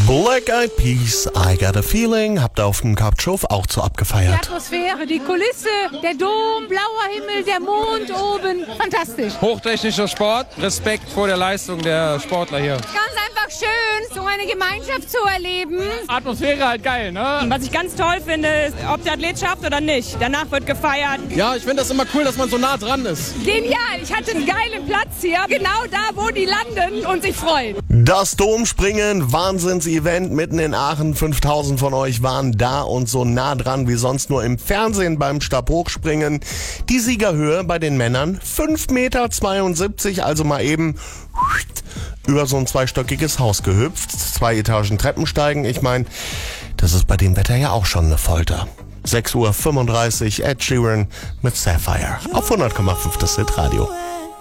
Black Eyed Peas, I Got a Feeling, habt ihr auf dem Couchhof auch so Die abgefeiert. Atmosphäre, die Kulisse, der Dom, blauer Himmel, der Mond oben. Fantastisch. Hochtechnischer Sport, Respekt vor der Leistung der Sportler hier. Ganz einfach schön, so eine Gemeinschaft zu erleben. Atmosphäre halt geil, ne? Was ich ganz toll finde, ist, ob der Athlet schafft oder nicht. Danach wird gefeiert. Ja, ich finde das immer cool, dass man so nah dran ist. Genial, ich hatte einen geilen Platz hier, genau da, wo die landen und sich freuen. Das Domspringen, Wahnsinns-Event mitten in Aachen. 5000 von euch waren da und so nah dran wie sonst nur im Fernsehen beim Stabhochspringen. Die Siegerhöhe bei den Männern 5,72 Meter, also mal eben über so ein zweistöckiges Haus gehüpft. 2 Etagen Treppensteigen. Ich meine, das ist bei dem Wetter ja auch schon eine Folter. 6:35 Uhr, Ed Sheeran mit Sapphire auf 100,5 das Hit Radio.